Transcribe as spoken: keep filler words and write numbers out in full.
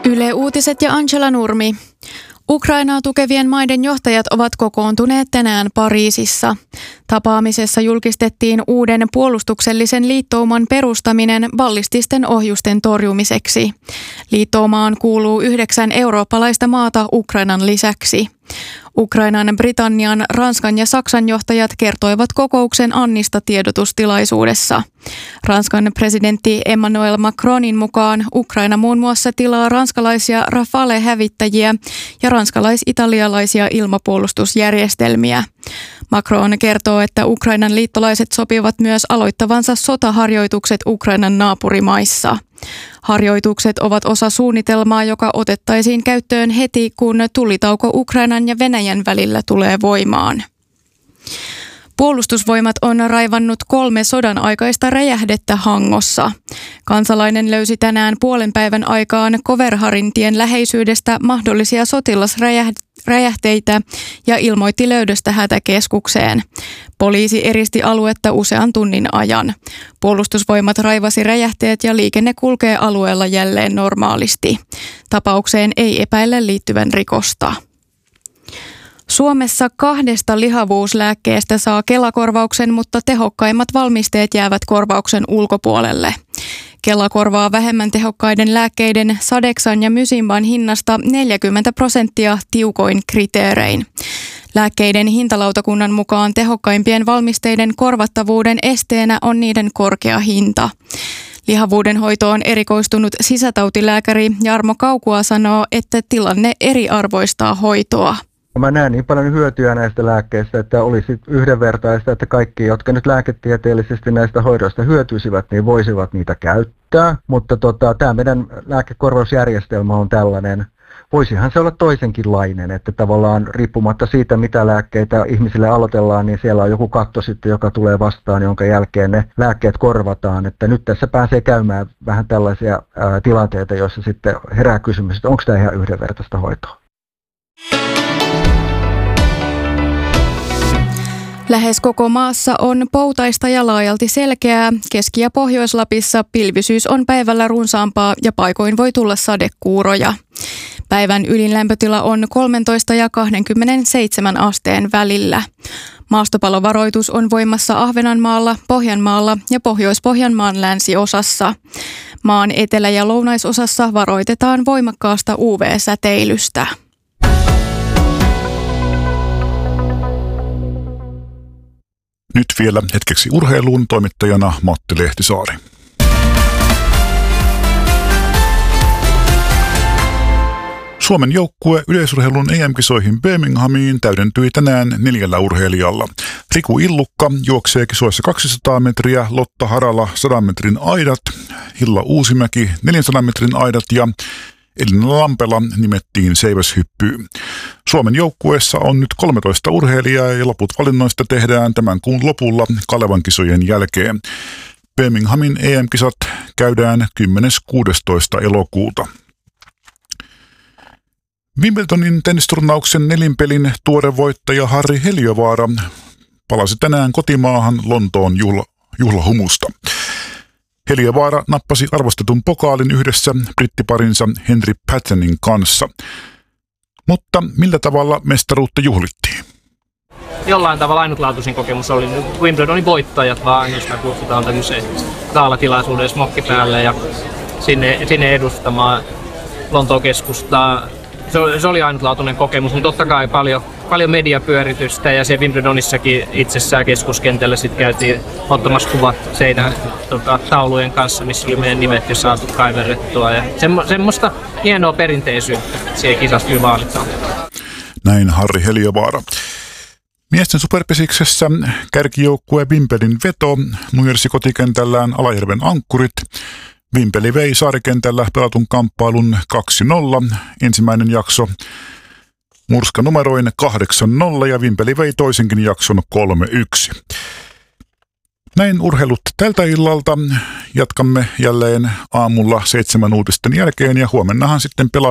Yle Uutiset ja Angela Nurmi. Ukrainaa tukevien maiden johtajat ovat kokoontuneet tänään Pariisissa. Tapaamisessa julkistettiin uuden puolustuksellisen liittouman perustaminen ballististen ohjusten torjumiseksi. Liittoumaan kuuluu yhdeksän eurooppalaista maata Ukrainan lisäksi. Ukrainan, Britannian, Ranskan ja Saksan johtajat kertoivat kokouksen annista tiedotustilaisuudessa. Ranskan presidentti Emmanuel Macronin mukaan Ukraina muun muassa tilaa ranskalaisia Rafale-hävittäjiä ja ranskalais-italialaisia ilmapuolustusjärjestelmiä. Macron kertoo, että Ukrainan liittolaiset sopivat myös aloittavansa sotaharjoitukset Ukrainan naapurimaissa. Harjoitukset ovat osa suunnitelmaa, joka otettaisiin käyttöön heti, kun tulitauko Ukrainan ja Venäjän välillä tulee voimaan. Puolustusvoimat on raivannut kolme sodan aikaista räjähdettä Hangossa. Kansalainen löysi tänään puolen päivän aikaan Koverharintien läheisyydestä mahdollisia sotilasräjähteitä ja ilmoitti löydöstä hätäkeskukseen. Poliisi eristi aluetta usean tunnin ajan. Puolustusvoimat raivasi räjähteet ja liikenne kulkee alueella jälleen normaalisti. Tapaukseen ei epäillä liittyvän rikosta. Suomessa kahdesta lihavuuslääkkeestä saa Kela-korvauksen, mutta tehokkaimmat valmisteet jäävät korvauksen ulkopuolelle. Kela korvaa vähemmän tehokkaiden lääkkeiden Sadexan ja Mysimban hinnasta neljäkymmentä prosenttia tiukoin kriteerein. Lääkkeiden hintalautakunnan mukaan tehokkaimpien valmisteiden korvattavuuden esteenä on niiden korkea hinta. Lihavuuden hoitoon erikoistunut sisätautilääkäri Jarmo Kaukua sanoo, että tilanne eriarvoistaa hoitoa. Mä näen niin paljon hyötyä näistä lääkkeistä, että olisi yhdenvertaista, että kaikki, jotka nyt lääketieteellisesti näistä hoidoista hyötyisivät, niin voisivat niitä käyttää. Mutta tota, tämä meidän lääkekorvausjärjestelmä on tällainen. Voisihan se olla toisenkinlainen, että tavallaan riippumatta siitä, mitä lääkkeitä ihmisille aloitellaan, niin siellä on joku katto sitten, joka tulee vastaan, jonka jälkeen ne lääkkeet korvataan. Että nyt tässä pääsee käymään vähän tällaisia ää, tilanteita, joissa sitten herää kysymys, että onko tämä ihan yhdenvertaista hoitoa. Lähes koko maassa on poutaista ja laajalti selkeää. Keski- ja Pohjois-Lapissa pilvisyys on päivällä runsaampaa ja paikoin voi tulla sadekuuroja. Päivän ylin lämpötila on kolmetoista ja kaksikymmentäseitsemän asteen välillä. Maastopalovaroitus on voimassa Ahvenanmaalla, Pohjanmaalla ja Pohjois-Pohjanmaan länsiosassa. Maan etelä- ja lounaisosassa varoitetaan voimakkaasta U V-säteilystä. Nyt vielä hetkeksi urheiluun, toimittajana Matti Lehtisaari. Suomen joukkue yleisurheilun E M-kisoihin Birminghamiin täydentyi tänään neljällä urheilijalla. Riku Illukka juoksee kisoissa kaksisataa metriä, Lotta Harala sadan metrin aidat, Hilla Uusimäki neljänsadan metrin aidat ja Elina Lampela nimettiin seiväshyppyyn. Suomen joukkueessa on nyt kolmetoista urheilijaa ja loput valinnoista tehdään tämän kuun lopulla Kalevan kisojen jälkeen. Birminghamin E M-kisat käydään kymmenes kuudestoista elokuuta. Wimbledonin tennisturnauksen nelinpelin tuore voittaja Harri Heliövaara palasi tänään kotimaahan Lontoon juhla, juhlahumusta. Heliövaara nappasi arvostetun pokaalin yhdessä brittiparinsa Henry Pattonin kanssa. Mutta millä tavalla mestaruutta juhlittiin? Jollain tavalla ainutlaatuisin kokemus oli Wimbledonin voittajat, vaan jos me kutsutaan tämmöiseen gaalatilaisuuden smokki päälle ja sinne, sinne edustamaan Lontoon keskustaa. Se oli, se oli ainutlaatuinen kokemus, mutta totta kai paljon, paljon mediapyöritystä ja se Wimbledonissakin itsessään keskuskentällä sitten käytiin ottamassa kuvat seinän tota, taulujen kanssa, missä oli meidän nimet jo saatu kaiverrettua ja semmo, semmoista hienoa perinteisyyttä siihen kisassa kyllä vaalitaan. Näin Harri Heliövaara. Miesten superpesiksessä kärkijoukkue Vimpelin veto nujersi kotikentällään Alajärven Ankkurit. Vimpeli vei saarikentällä pelatun kamppailun kaksi nolla. Ensimmäinen jakso murska numeroin kahdeksan nolla ja Vimpeli vei toisenkin jakson kolme yksi. Näin urheilut tältä illalta. Jatkamme jälleen aamulla seitsemän uutisten jälkeen ja huomennahan sitten pelataan